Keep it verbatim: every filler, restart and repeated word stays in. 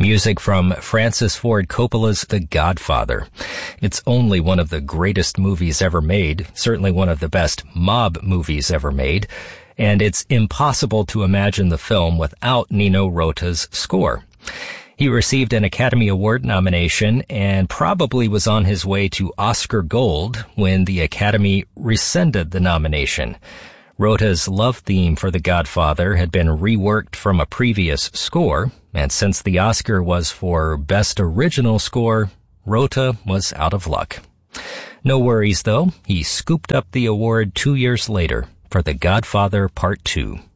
music from Francis Ford Coppola's The Godfather. It's only one of the greatest movies ever made, certainly one of the best mob movies ever made, and it's impossible to imagine the film without Nino Rota's score. He received an Academy Award nomination and probably was on his way to Oscar Gold when the Academy rescinded the nomination. Rota's love theme for The Godfather had been reworked from a previous score, and since the Oscar was for Best Original Score, Rota was out of luck. No worries, though. He scooped up the award two years later for The Godfather Part two.